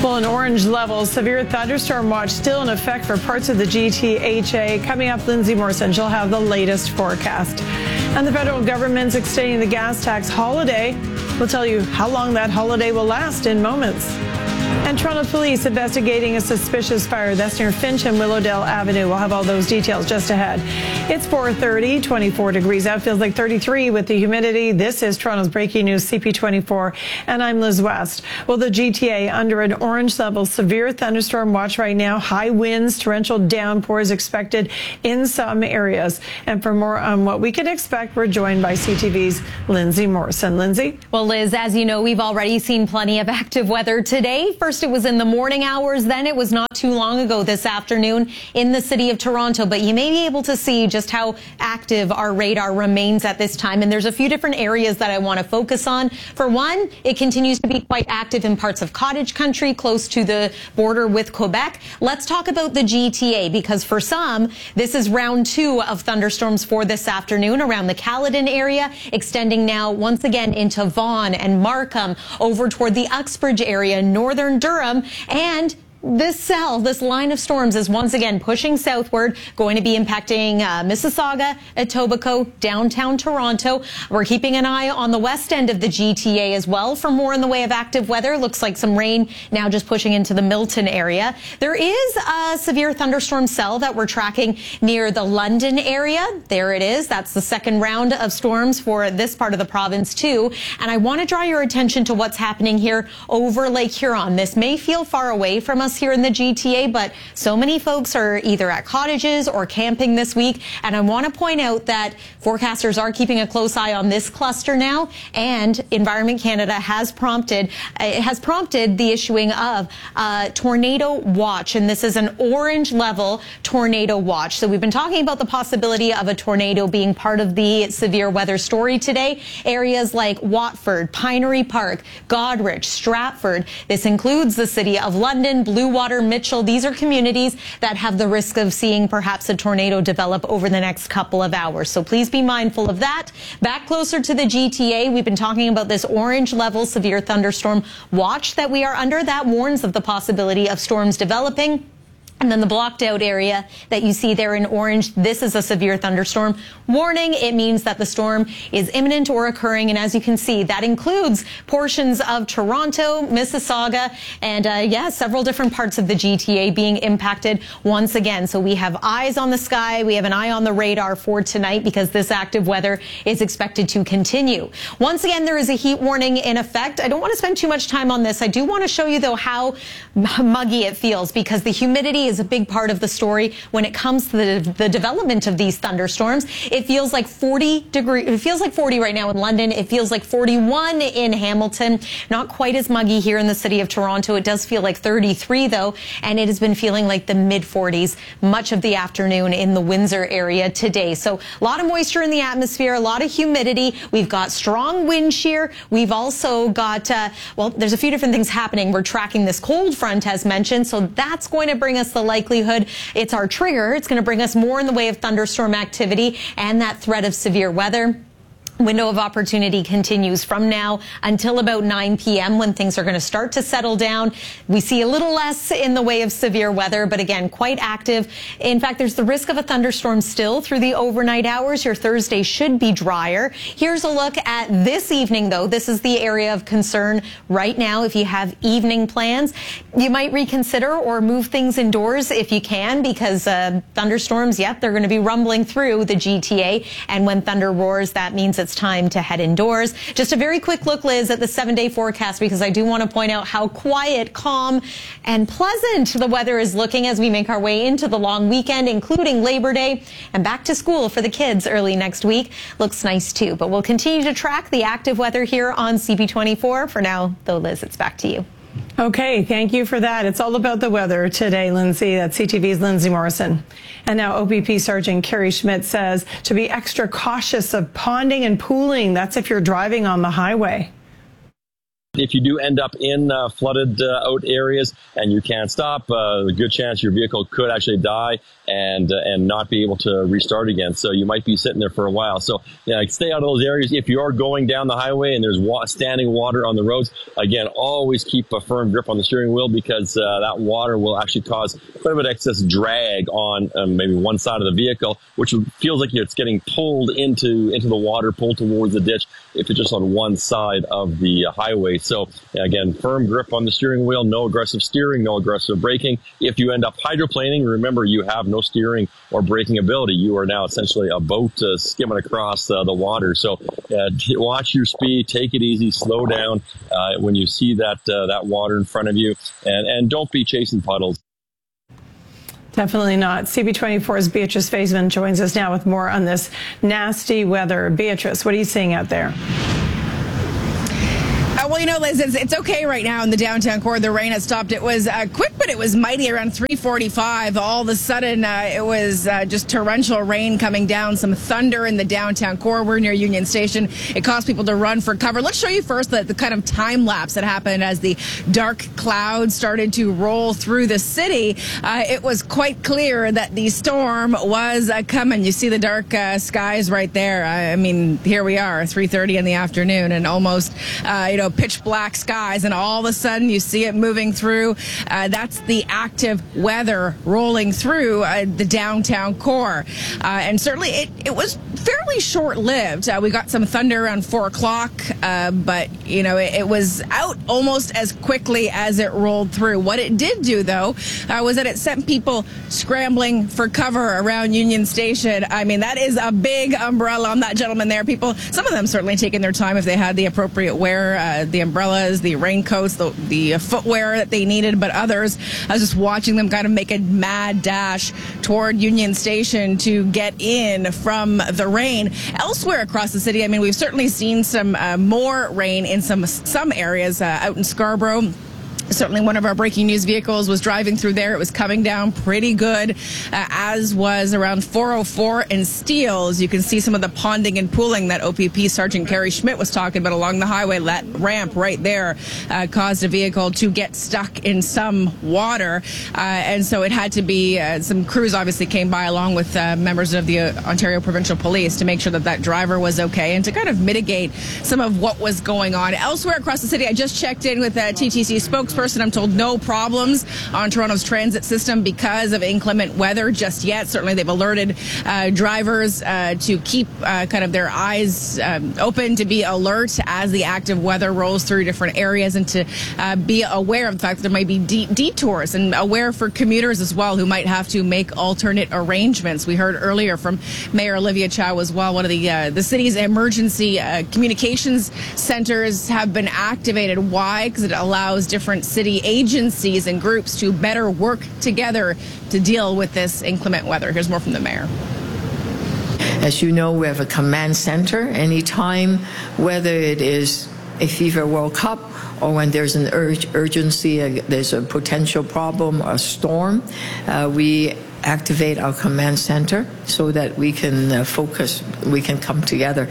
Well, an orange level severe thunderstorm watch still in effect for parts of the GTHA. Coming up, Lindsay Morrison, she'll have the latest forecast. And the federal government's extending the gas tax holiday. We'll tell you how long that holiday will last in moments. And Toronto police investigating a suspicious fire that's near Finch and Willowdale Avenue. We'll have all those details just ahead. It's 4:30, 24 degrees out. Feels like 33 with the humidity. This is Toronto's breaking news, CP24, and I'm Liz West. Well, the GTA under an orange level severe thunderstorm watch right now. High winds, torrential downpours expected in some areas. And for more on what we can expect, we're joined by CTV's Lindsay Morrison. Lindsay? Well, Liz, as you know, we've already seen plenty of active weather today. First, it was in the morning hours. Then it was not too long ago this afternoon in the city of Toronto. But you may be able to see just how active our radar remains at this time. And there's a few different areas that I want to focus on. For one, it continues to be quite active in parts of cottage country close to the border with Quebec. Let's talk about the GTA, because for some, this is round 2 of thunderstorms for this afternoon around the Caledon area, extending now once again into Vaughan and Markham, over toward the Uxbridge area, northern Durham, and this line of storms is once again pushing southward, going to be impacting Mississauga, Etobicoke, downtown Toronto. We're keeping an eye on the west end of the GTA as well for more in the way of active weather. Looks like some rain now just pushing into the Milton area. There is a severe thunderstorm cell that we're tracking near the London area. There it is. That's the second round of storms for this part of the province too. And I want to draw your attention to what's happening here over Lake Huron. This may feel far away from us here in the GTA, but so many folks are either at cottages or camping this week. And I want to point out that forecasters are keeping a close eye on this cluster now, and Environment Canada has prompted the issuing of a tornado watch, and this is an orange level tornado watch. So we've been talking about the possibility of a tornado being part of the severe weather story today. Areas like Watford, Pinery Park, Goderich, Stratford. This includes the city of London, Bluewater, Mitchell. These are communities that have the risk of seeing perhaps a tornado develop over the next couple of hours. So please be mindful of that. Back closer to the GTA, we've been talking about this orange level severe thunderstorm watch that we are under. That warns of the possibility of storms developing. And then the blocked out area that you see there in orange, this is a severe thunderstorm warning. It means that the storm is imminent or occurring. And as you can see, that includes portions of Toronto, Mississauga, and several different parts of the GTA being impacted once again. So we have eyes on the sky. We have an eye on the radar for tonight because this active weather is expected to continue. Once again, there is a heat warning in effect. I don't want to spend too much time on this. I do want to show you, though, how muggy it feels, because the humidity is a big part of the story when it comes to the development of these thunderstorms. It feels like 40 degrees. It feels like 40 right now in London. It feels like 41 in Hamilton. Not quite as muggy here in the city of Toronto. It does feel like 33 though, and it has been feeling like the mid 40s much of the afternoon in the Windsor area today. So a lot of moisture in the atmosphere, a lot of humidity. We've got strong wind shear. We've also got, there's a few different things happening. We're tracking this cold front as mentioned, so that's going to bring us the likelihood. It's our trigger. It's going to bring us more in the way of thunderstorm activity and that threat of severe weather. Window of opportunity continues from now until about 9 p.m. when things are going to start to settle down. We see a little less in the way of severe weather, but again, quite active. In fact, there's the risk of a thunderstorm still through the overnight hours. Your Thursday should be drier. Here's a look at this evening, though. This is the area of concern right now. If you have evening plans, you might reconsider or move things indoors if you can, because thunderstorms, they're going to be rumbling through the GTA. And when thunder roars, that means it's time to head indoors. Just a very quick look, Liz, at the 7-day forecast, because I do want to point out how quiet, calm, and pleasant the weather is looking as we make our way into the long weekend, including Labor Day and back to school for the kids early next week. Looks nice too, but we'll continue to track the active weather here on CP24. For now, though, Liz, it's back to you. Okay, thank you for that. It's all about the weather today, Lindsay. That's CTV's Lindsay Morrison. And now OPP Sergeant Carrie Schmidt says to be extra cautious of ponding and pooling. That's if you're driving on the highway. If you do end up in flooded out areas and you can't stop, a good chance your vehicle could actually die and not be able to restart again. So you might be sitting there for a while. So stay out of those areas. If you are going down the highway and there's standing water on the roads, again, always keep a firm grip on the steering wheel, because that water will actually cause quite a bit of excess drag on maybe one side of the vehicle, which feels like it's getting pulled into the water, pulled towards the ditch if it's just on one side of the highway. So again, firm grip on the steering wheel, no aggressive steering, no aggressive braking. If you end up hydroplaning, remember you have no steering or braking ability. You are now essentially a boat skimming across the water. So watch your speed, take it easy, slow down when you see that water in front of you, and don't be chasing puddles. Definitely not. CB24's Beatrice Fazeman joins us now with more on this nasty weather. Beatrice, what are you seeing out there? Well, Liz, it's okay right now in the downtown core. The rain has stopped. It was quick, but it was mighty around 3:45. All of a sudden, it was just torrential rain coming down, some thunder in the downtown core. We're near Union Station. It caused people to run for cover. Let's show you first the kind of time lapse that happened as the dark clouds started to roll through the city. It was quite clear that the storm was coming. You see the dark skies right there. I mean, here we are, 3:30 in the afternoon, and almost, pitch black skies, and all of a sudden you see it moving through. That's the active weather rolling through the downtown core. And certainly it was fairly short-lived. We got some thunder around 4 o'clock, but, it was out almost as quickly as it rolled through. What it did do, though, was that it sent people scrambling for cover around Union Station. I mean, that is a big umbrella on that gentleman there. People, some of them certainly taking their time if they had the appropriate wear, the umbrellas, the raincoats, the footwear that they needed, but others, I was just watching them kind of make a mad dash toward Union Station to get in from the rain. Elsewhere across the city, I mean, we've certainly seen some more rain in some areas out in Scarborough. Certainly one of our breaking news vehicles was driving through there. It was coming down pretty good, as was around 404 and Steeles. You can see some of the ponding and pooling that OPP Sergeant Carrie Schmidt was talking about along the highway. That ramp right there caused a vehicle to get stuck in some water. And so it had to be, some crews obviously came by along with members of the Ontario Provincial Police to make sure that driver was okay and to kind of mitigate some of what was going on. Elsewhere across the city, I just checked in with TTC spokesperson. I'm told no problems on Toronto's transit system because of inclement weather just yet. Certainly they've alerted drivers to keep kind of their eyes open, to be alert as the active weather rolls through different areas, and to be aware of the fact that there might be detours, and aware for commuters as well who might have to make alternate arrangements. We heard earlier from Mayor Olivia Chow as well. One of the city's emergency communications centers have been activated. Why? Because it allows different city agencies and groups to better work together to deal with this inclement weather. Here's more from the mayor. As you know, we have a command center. Anytime, whether it is a FIFA World Cup or when there's an urgency, there's a potential problem, a storm, we activate our command center so that we can focus, we can come together.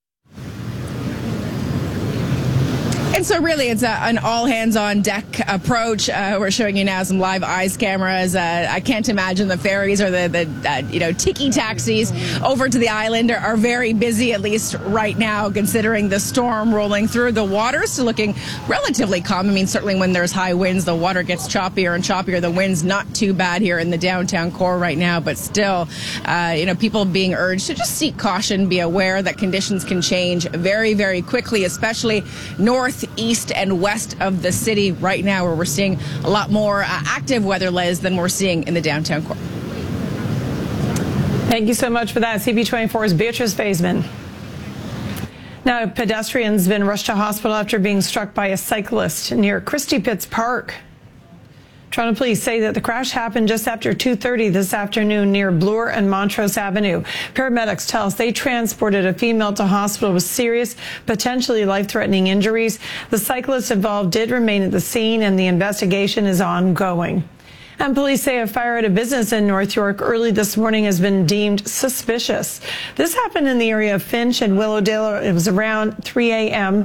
And so really it's an all-hands-on-deck approach. We're showing you now some live eyes cameras. I can't imagine the ferries or the tiki taxis over to the island are very busy, at least right now, considering the storm rolling through. The water is still looking relatively calm. I mean, certainly when there's high winds, the water gets choppier and choppier. The wind's not too bad here in the downtown core right now, but still, people being urged to just seek caution, be aware that conditions can change very, very quickly, especially north, east and west of the city right now, where we're seeing a lot more active weather, Liz, than we're seeing in the downtown core. Thank you so much for that. CB24's Beatrice Fazeman. Now, a pedestrian's been rushed to hospital after being struck by a cyclist near Christie Pitts Park. Toronto police say that the crash happened just after 2:30 this afternoon near Bloor and Montrose Avenue. Paramedics tell us they transported a female to hospital with serious, potentially life-threatening injuries. The cyclist involved did remain at the scene, and the investigation is ongoing. And police say a fire at a business in North York early this morning has been deemed suspicious. This happened in the area of Finch and Willowdale. It was around 3 a.m.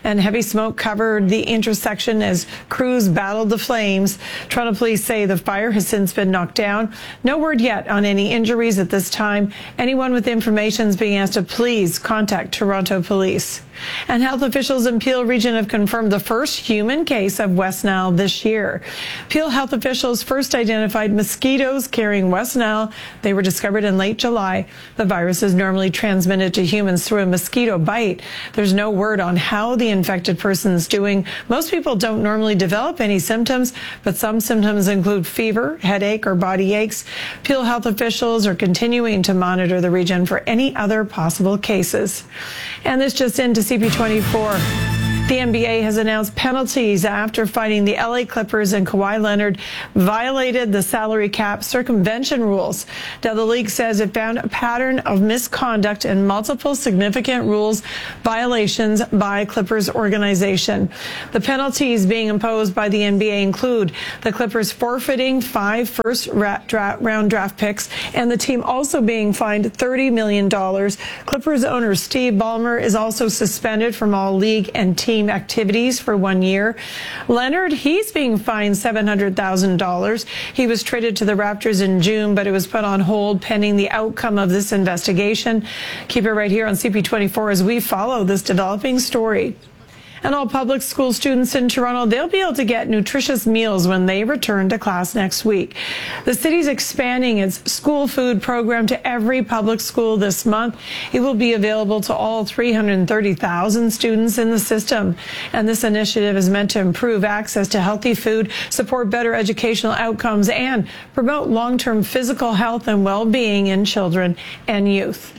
and heavy smoke covered the intersection as crews battled the flames. Toronto police say the fire has since been knocked down. No word yet on any injuries at this time. Anyone with information is being asked to please contact Toronto Police. And health officials in Peel Region have confirmed the first human case of West Nile this year. Peel health officials first identified mosquitoes carrying West Nile. They were discovered in late July. The virus is normally transmitted to humans through a mosquito bite. There's no word on how the infected person is doing. Most people don't normally develop any symptoms, but some symptoms include fever, headache, or body aches. Peel health officials are continuing to monitor the region for any other possible cases. And this just into CP24. The NBA has announced penalties after finding the LA Clippers and Kawhi Leonard violated the salary cap circumvention rules. Now, the league says it found a pattern of misconduct and multiple significant rules violations by Clippers organization. The penalties being imposed by the NBA include the Clippers forfeiting 5 first-round draft picks and the team also being fined $30 million. Clippers owner Steve Ballmer is also suspended from all league and team activities for 1 year. Leonard, he's being fined $700,000. He was traded to the Raptors in June, but it was put on hold pending the outcome of this investigation. Keep it right here on CP24 as we follow this developing story. And all public school students in Toronto, they'll be able to get nutritious meals when they return to class next week. The city's expanding its school food program to every public school this month. It will be available to all 330,000 students in the system. And this initiative is meant to improve access to healthy food, support better educational outcomes, and promote long-term physical health and well-being in children and youth.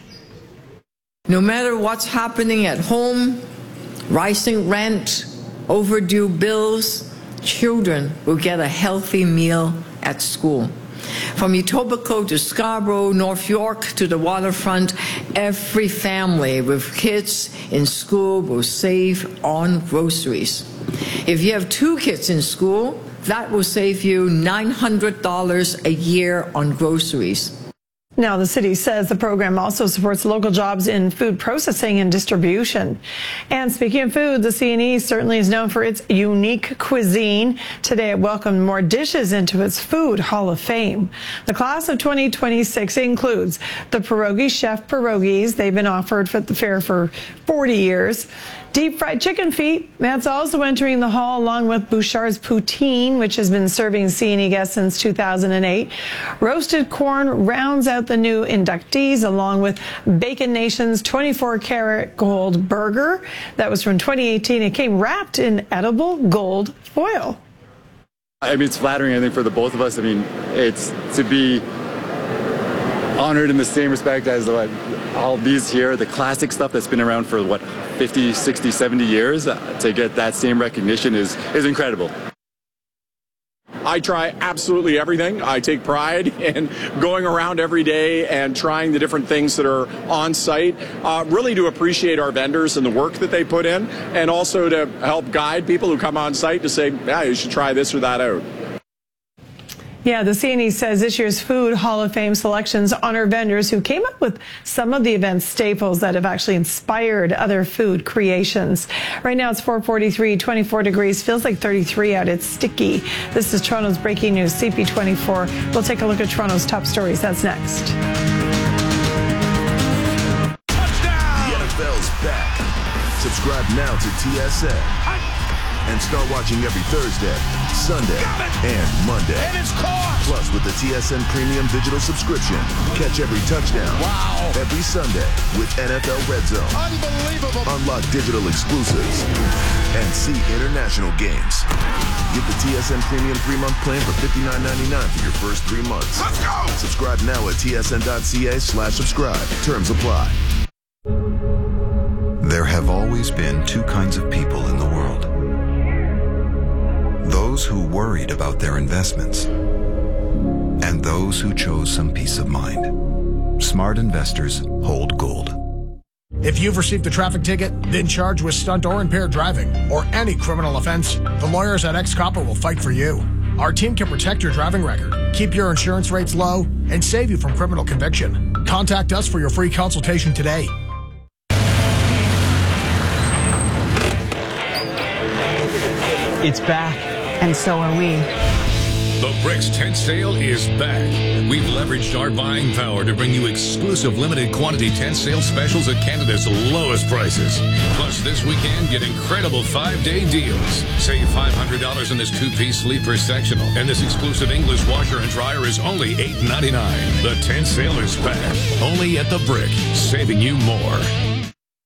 No matter what's happening at home, rising rent, overdue bills, children will get a healthy meal at school. From Etobicoke to Scarborough, North York to the waterfront, every family with kids in school will save on groceries. If you have 2 kids in school, that will save you $900 a year on groceries. Now, the city says the program also supports local jobs in food processing and distribution. And speaking of food, the CNE certainly is known for its unique cuisine. Today, it welcomed more dishes into its Food Hall of Fame. The class of 2026 includes the Pierogi Chef Pierogis. They've been offered at the fair for 40 years. Deep fried chicken feet, that's also entering the hall, along with Bouchard's Poutine, which has been serving CNE guests since 2008. Roasted corn rounds out the new inductees, along with Bacon Nation's 24-karat gold burger. That was from 2018. It came wrapped in edible gold foil. I mean, it's flattering, I think, for the both of us. I mean, it's to be honored in the same respect as all these here, the classic stuff that's been around for, 50, 60, 70 years, to get that same recognition is incredible. I try absolutely everything. I take pride in going around every day and trying the different things that are on site, really to appreciate our vendors and the work that they put in, and also to help guide people who come on site to say, yeah, you should try this or that out. Yeah, the CNE says this year's Food Hall of Fame selections honor vendors who came up with some of the event's staples that have actually inspired other food creations. Right now it's 4:43, 24 degrees, feels like 33 out. It's sticky. This is Toronto's breaking news, CP24. We'll take a look at Toronto's top stories. That's next. Touchdown! The NFL's back. Subscribe now to TSN. And start watching every Thursday, Sunday, and Monday. And it's caught! Plus, with the TSN Premium Digital subscription, catch every touchdown. Wow! Every Sunday with NFL Red Zone. Unbelievable! Unlock digital exclusives and see international games. Get the TSN Premium 3-month plan for $59.99 for your first 3 months. Let's go! Subscribe now at tsn.ca/subscribe. Terms apply. There have always been 2 kinds of people in the world. Those who worried about their investments, and those who chose some peace of mind. Smart investors hold gold. If you've received a traffic ticket, been charged with stunt or impaired driving, or any criminal offense, the lawyers at X-Copper will fight for you. Our team can protect your driving record, keep your insurance rates low, and save you from criminal conviction. Contact us for your free consultation today. It's back. And so are we. The Bricks tent sale is back. We've leveraged our buying power to bring you exclusive limited quantity tent sale specials at Canada's lowest prices. Plus, this weekend, get incredible 5-day deals. Save $500 on this 2-piece sleeper sectional. And this exclusive English washer and dryer is only $8.99. The tent sale is back. Only at The Brick, saving you more.